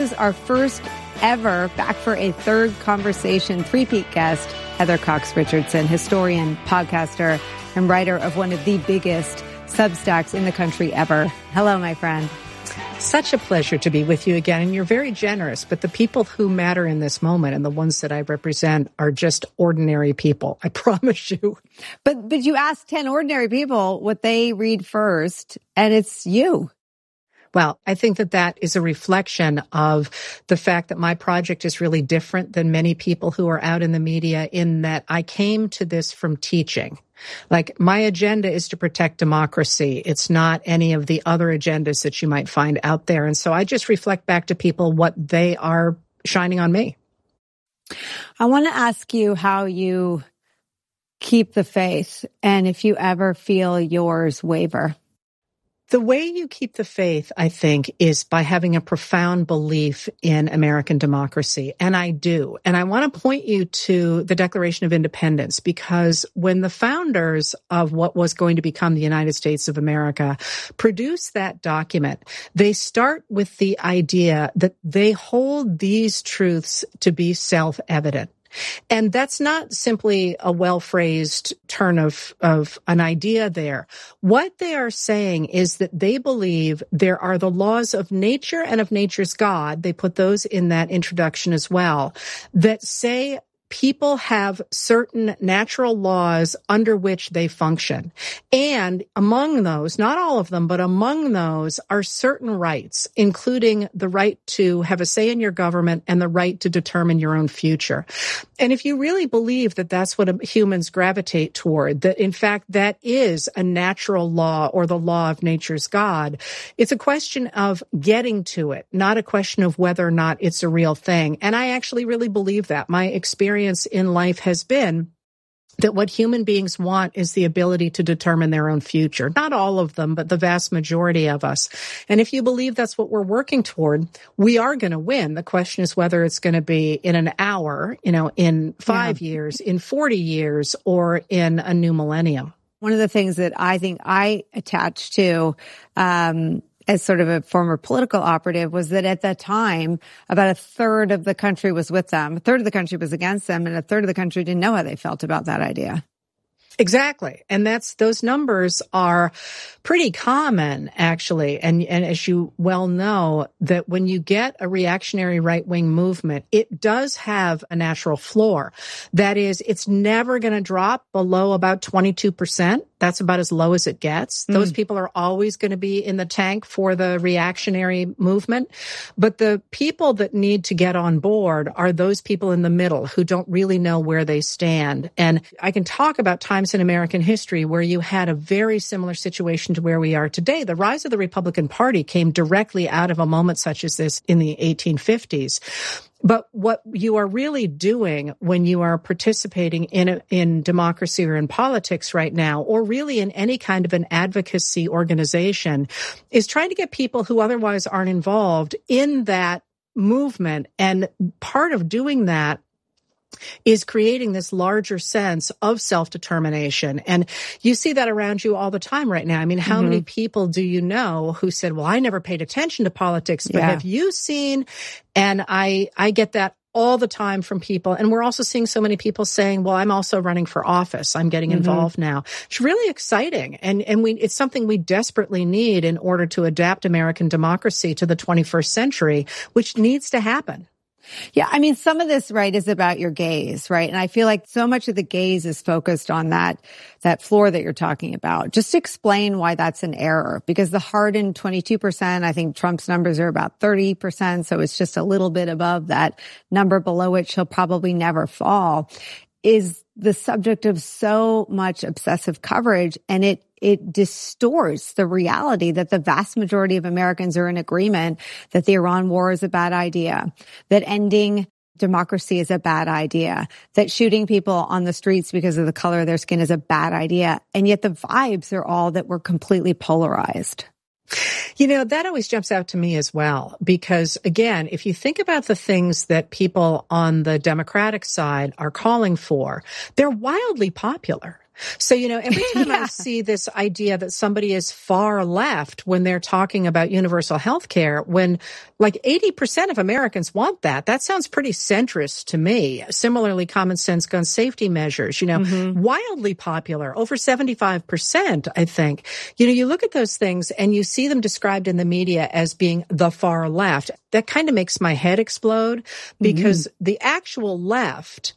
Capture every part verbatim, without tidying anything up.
This is our first ever back for a third conversation three-peat guest, Heather Cox Richardson, historian, podcaster, and writer of one of the biggest Substacks in the country ever. Hello, my friend. Such a pleasure to be with you again. And you're very generous, but the people who matter in this moment and the ones that I represent are just ordinary people. I promise you. But, but you ask ten ordinary people what they read first, and it's you. Well, I think that that is a reflection of the fact that my project is really different than many people who are out in the media, in that I came to this from teaching. Like, my agenda is to protect democracy. It's not any of the other agendas that you might find out there. And so I just reflect back to people what they are shining on me. I want to ask you how you keep the faith and if you ever feel yours waver. The way you keep the faith, I think, is by having a profound belief in American democracy. And I do. And I want to point you to the Declaration of Independence, because when the founders of what was going to become the United States of America produced that document, they start with the idea that they hold these truths to be self-evident. And that's not simply a well-phrased turn of, of an idea there. What they are saying is that they believe there are the laws of nature and of nature's God. They put those in that introduction as well, that say people have certain natural laws under which they function. And among those, not all of them, but among those are certain rights, including the right to have a say in your government and the right to determine your own future. And if you really believe that that's what humans gravitate toward, that in fact that is a natural law or the law of nature's God, it's a question of getting to it, not a question of whether or not it's a real thing. And I actually really believe that. My experience in life has been that what human beings want is the ability to determine their own future. Not all of them, but the vast majority of us. And if you believe that's what we're working toward, we are going to win. The question is whether it's going to be in an hour, you know, in five yeah. years, in forty years, or in a new millennium. One of the things that I think I attach to, um, as sort of a former political operative, was that at the time, about a third of the country was with them, a third of the country was against them, and a third of the country didn't know how they felt about that idea. Exactly. And that's, those numbers are pretty common, actually. And, and as you well know, that when you get a reactionary right-wing movement, it does have a natural floor. That is, it's never going to drop below about twenty-two percent. That's about as low as it gets. Mm. Those people are always going to be in the tank for the reactionary movement. But the people that need to get on board are those people in the middle who don't really know where they stand. And I can talk about times in American history where you had a very similar situation to where we are today. The rise of the Republican Party came directly out of a moment such as this in the eighteen fifties. But what you are really doing when you are participating in a, in democracy or in politics right now, or really in any kind of an advocacy organization, is trying to get people who otherwise aren't involved in that movement. And part of doing that is creating this larger sense of self-determination. And you see that around you all the time right now. I mean, how mm-hmm. many people do you know who said, well, I never paid attention to politics, but yeah. have you seen? And I, I get that all the time from people. And we're also seeing so many people saying, well, I'm also running for office. I'm getting involved mm-hmm. now. It's really exciting. And, and we, it's something we desperately need in order to adapt American democracy to the twenty-first century, which needs to happen. Yeah, I mean, some of this, right, is about your gaze, right? And I feel like so much of the gaze is focused on that, that floor that you're talking about. Just explain why that's an error, because the hardened twenty-two percent, I think Trump's numbers are about thirty percent. So it's just a little bit above that number below which he'll probably never fall, is the subject of so much obsessive coverage. And it It distorts the reality that the vast majority of Americans are in agreement that the Iran war is a bad idea, that ending democracy is a bad idea, that shooting people on the streets because of the color of their skin is a bad idea. And yet the vibes are all that we're completely polarized. You know, that always jumps out to me as well, because again, if you think about the things that people on the Democratic side are calling for, they're wildly popular. So, you know, every time yeah. I see this idea that somebody is far left when they're talking about universal health care, when like eighty percent of Americans want that, that sounds pretty centrist to me. Similarly, common sense gun safety measures, you know, mm-hmm. wildly popular, over seventy-five percent, I think. You know, you look at those things and you see them described in the media as being the far left. That kind of makes my head explode because mm-hmm. the actual left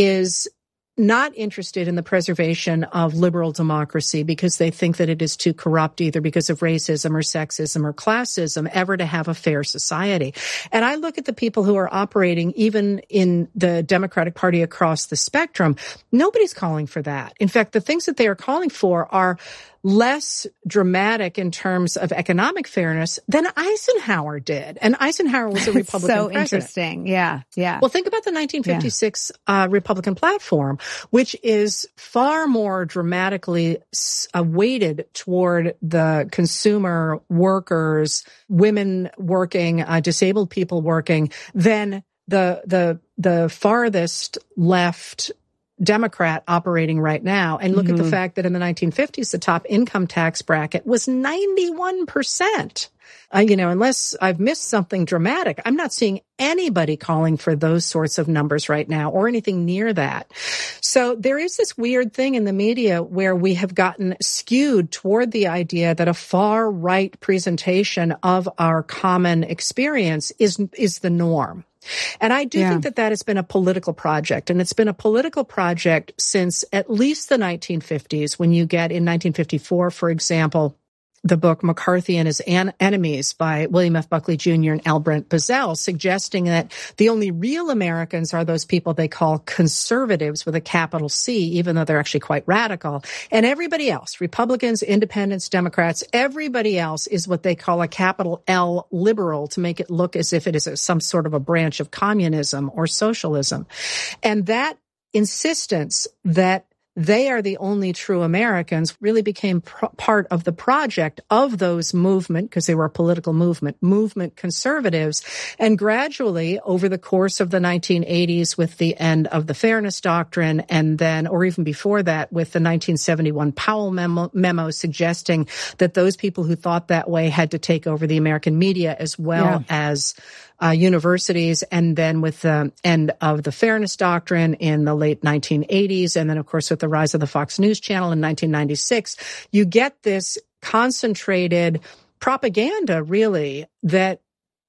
is not interested in the preservation of liberal democracy because they think that it is too corrupt, either because of racism or sexism or classism, ever to have a fair society. And I look at the people who are operating even in the Democratic Party across the spectrum. Nobody's calling for that. In fact, the things that they are calling for are less dramatic in terms of economic fairness than Eisenhower did. And Eisenhower was a Republican so president. Interesting. Yeah. Yeah. Well, think about the nineteen fifty-six yeah. uh, Republican platform, which is far more dramatically uh, weighted toward the consumer, workers, women working, uh, disabled people working than the, the, the farthest left Democrat operating right now. And look mm-hmm. at the fact that in the nineteen fifties, the top income tax bracket was ninety-one percent. Uh, you know, unless I've missed something dramatic, I'm not seeing anybody calling for those sorts of numbers right now or anything near that. So there is this weird thing in the media where we have gotten skewed toward the idea that a far right presentation of our common experience is, is the norm. And I do yeah. think that that has been a political project, and it's been a political project since at least the nineteen fifties, when you get in nineteen fifty-four, for example, the book McCarthy and His An- Enemies by William F. Buckley Junior and L. Brent Bazell, suggesting that the only real Americans are those people they call conservatives with a capital C, even though they're actually quite radical. And everybody else, Republicans, independents, Democrats, everybody else is what they call a capital L liberal, to make it look as if it is a, some sort of a branch of communism or socialism. And that insistence that they are the only true Americans really became pro- part of the project of those movement, because they were a political movement, movement conservatives. And gradually, over the course of the nineteen eighties, with the end of the Fairness Doctrine, and then, or even before that, with the nineteen seventy-one Powell memo, memo suggesting that those people who thought that way had to take over the American media as well yeah. as Uh, universities, and then with the end of the Fairness Doctrine in the late nineteen eighties, and then, of course, with the rise of the Fox News Channel in nineteen ninety-six, you get this concentrated propaganda, really, that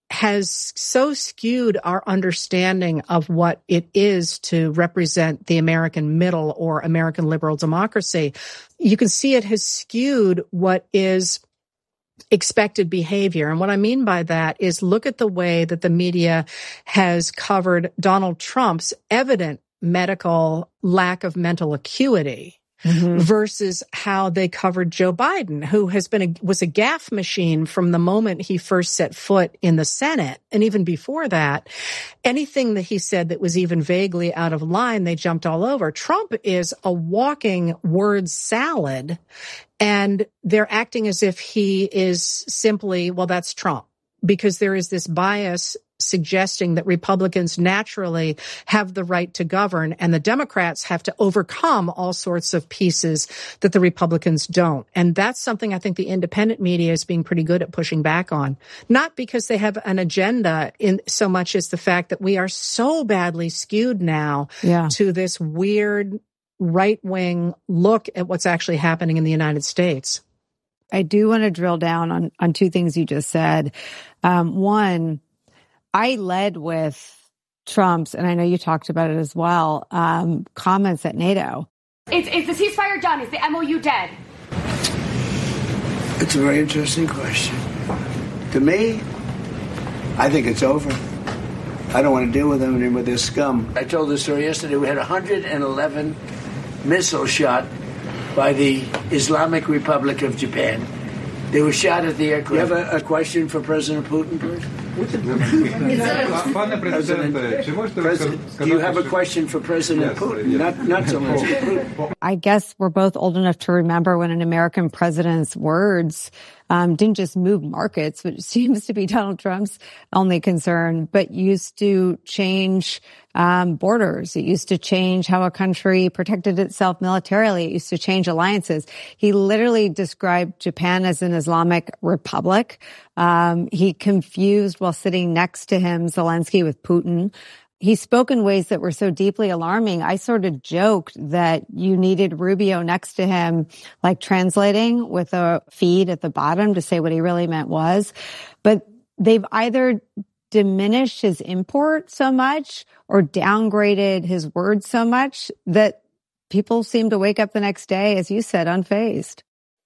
has so skewed our understanding of what it is to represent the American middle or American liberal democracy. You can see it has skewed what is expected behavior. And what I mean by that is, look at the way that the media has covered Donald Trump's evident medical lack of mental acuity mm-hmm. versus how they covered Joe Biden, who has been a, was a gaffe machine from the moment he first set foot in the Senate. And even before that, anything that he said that was even vaguely out of line, they jumped all over. Trump is a walking word salad. And they're acting as if he is simply, well, that's Trump, because there is this bias suggesting that Republicans naturally have the right to govern, and the Democrats have to overcome all sorts of pieces that the Republicans don't. And that's something I think the independent media is being pretty good at pushing back on. Not because they have an agenda in so much as the fact that we are so badly skewed now yeah. to this weird right-wing look at what's actually happening in the United States. I do want to drill down on, on two things you just said. Um, one, I led with Trump's, and I know you talked about it as well, um, comments at NATO. Is, is the ceasefire done? Is the M O U dead? It's a very interesting question. To me, I think it's over. I don't want to deal with them anymore. They're scum. I told this story yesterday. We had one hundred eleven missiles shot by the Islamic Republic of Japan. They were shot at the aircraft. You have a, a question for President Putin, please? President, do you have a question for President yes, Putin? Yes. Not, not so much Putin. I guess we're both old enough to remember when an American president's words um, didn't just move markets, which seems to be Donald Trump's only concern, but used to change um, borders. It used to change how a country protected itself militarily. It used to change alliances. He literally described Japan as an Islamic republic. Um, he confused while sitting next to him Zelensky with Putin. He spoke in ways that were so deeply alarming. I sort of joked that you needed Rubio next to him, like translating with a feed at the bottom to say what he really meant was. But they've either diminished his import so much or downgraded his words so much that people seem to wake up the next day, as you said, unfazed.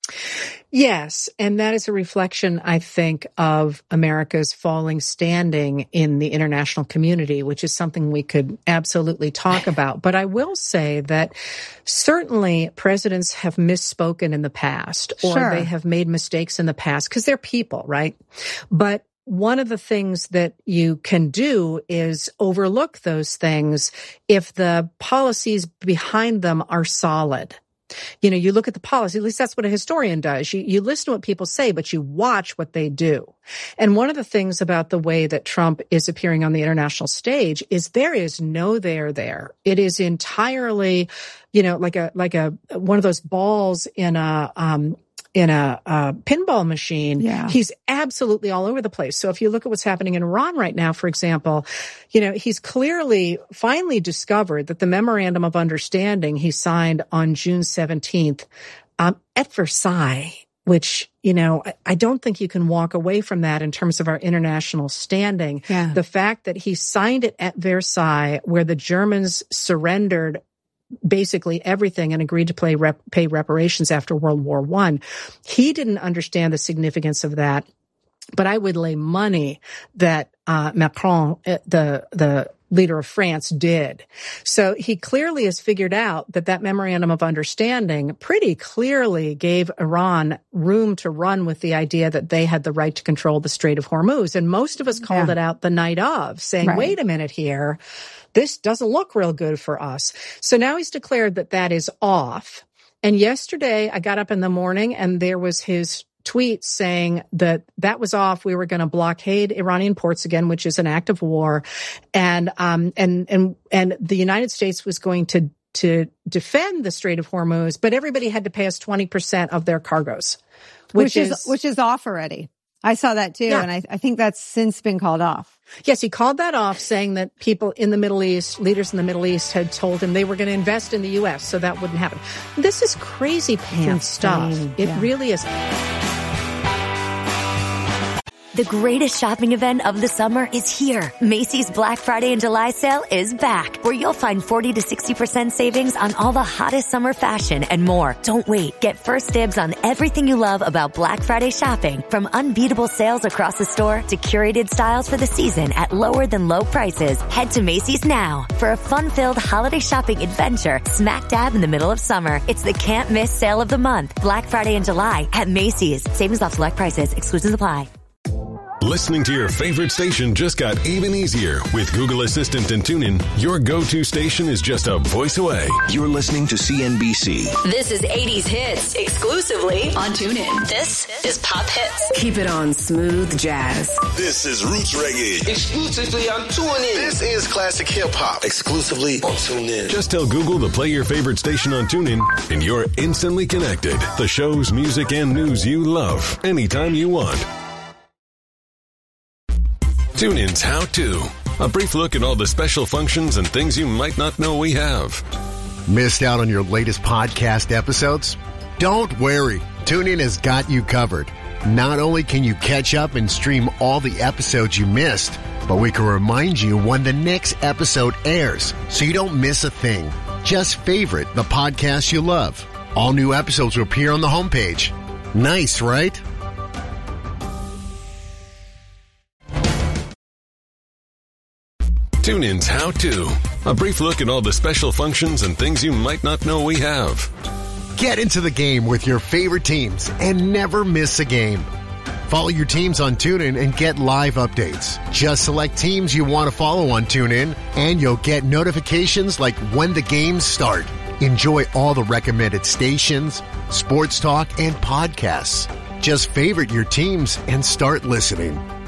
Yes, and that is a reflection, I think, of America's falling standing in the international community, which is something we could absolutely talk about. But I will say that certainly presidents have misspoken in the past, or Sure. they have made mistakes in the past, because they're people, right? But one of the things that you can do is overlook those things if the policies behind them are solid. You know, you look at the policy, at least that's what a historian does. You, you listen to what people say, but you watch what they do. And one of the things about the way that Trump is appearing on the international stage is there is no there there. It is entirely, you know, like a, like a, one of those balls in a, um, in a, a pinball machine. Yeah. He's absolutely all over the place. So if you look at what's happening in Iran right now, for example, you know, he's clearly finally discovered that the memorandum of understanding he signed on June seventeenth, um, at Versailles, which, you know, I, I don't think you can walk away from that in terms of our international standing. Yeah. The fact that he signed it at Versailles, where the Germans surrendered basically everything and agreed to pay, rep, pay reparations after World War One. He didn't understand the significance of that, but I would lay money that uh, Macron, the the leader of France, did. So he clearly has figured out that that memorandum of understanding pretty clearly gave Iran room to run with the idea that they had the right to control the Strait of Hormuz. And most of us called Yeah. it out the night of, saying, Right. wait a minute here. This doesn't look real good for us. So now he's declared that that is off. And yesterday I got up in the morning and there was his tweet saying that that was off. We were going to blockade Iranian ports again, which is an act of war. And, um, and, and, and the United States was going to, to defend the Strait of Hormuz, but everybody had to pay us twenty percent of their cargoes, which, Which is, is, which is off already. I saw that too. Yeah. And I, I think that's since been called off. Yes, he called that off, saying that people in the Middle East, leaders in the Middle East, had told him they were going to invest in the U S, so that wouldn't happen. This is crazy pants stuff. It yeah. really is. The greatest shopping event of the summer is here. Macy's Black Friday and July sale is back, where you'll find forty to sixty percent savings on all the hottest summer fashion and more. Don't wait. Get first dibs on everything you love about Black Friday shopping, from unbeatable sales across the store to curated styles for the season at lower than low prices. Head to Macy's now for a fun-filled holiday shopping adventure smack dab in the middle of summer. It's the can't miss sale of the month. Black Friday and July at Macy's. Savings off select prices. Exclusions apply. Listening to your favorite station just got even easier. With Google Assistant and TuneIn, your go-to station is just a voice away. You're listening to C N B C. This is eighties hits exclusively on TuneIn. This is Pop Hits. Keep it on Smooth Jazz. This is Roots Reggae. Exclusively on TuneIn. This is Classic Hip Hop. Exclusively on TuneIn. Just tell Google to play your favorite station on TuneIn, and you're instantly connected. The shows, music, and news you love anytime you want. TuneIn's How To. A brief look at all the special functions and things you might not know we have. Missed out on your latest podcast episodes? Don't worry. TuneIn has got you covered. Not only can you catch up and stream all the episodes you missed, but we can remind you when the next episode airs so you don't miss a thing. Just favorite the podcast you love. All new episodes will appear on the homepage. Nice, right? TuneIn's How To. A brief look at all the special functions and things you might not know we have. Get into the game with your favorite teams and never miss a game. Follow your teams on TuneIn and get live updates. Just select teams you want to follow on TuneIn and you'll get notifications like when the games start. Enjoy all the recommended stations, sports talk, and podcasts. Just favorite your teams and start listening.